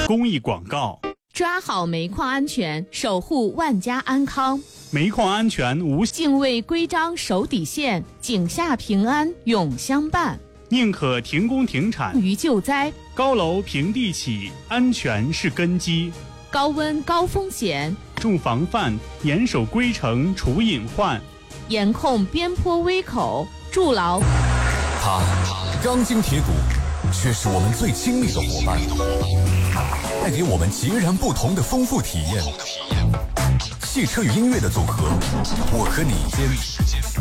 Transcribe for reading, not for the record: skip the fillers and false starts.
公益广告。 抓好煤矿安全，守护万家安康。 煤矿安全无敬畏规章守底线，井下平安永相伴。 宁可停工停产于救灾， 高楼平地起，安全是根基。 高温高风险， 重防范，严守规程除隐患。 严控边坡危口，筑牢。 它钢筋铁骨，却是我们最亲密的伙伴，带给我们截然不同的丰富体验。汽车与音乐的组合，我和你之间